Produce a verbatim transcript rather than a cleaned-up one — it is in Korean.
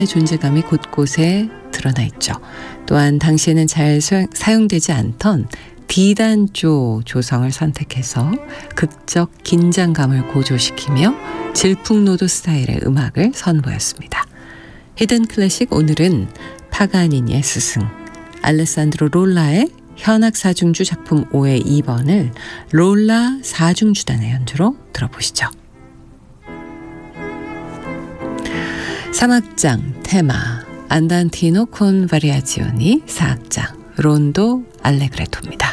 존재감이 곳곳에 드러나 있죠. 또한 당시에는 잘 사용되지 않던 D단조 조성을 선택해서 극적 긴장감을 고조시키며 질풍노도 스타일의 음악을 선보였습니다. 히든 클래식, 오늘은 파가니니의 스승 알레산드로 롤라의 현악 사중주 작품 오의 이 번을 롤라 사중주단의 연주로 들어보시죠. 삼 악장 테마 안단티노 콘 바리아지오니, 사 악장 론도 알레그레토입니다.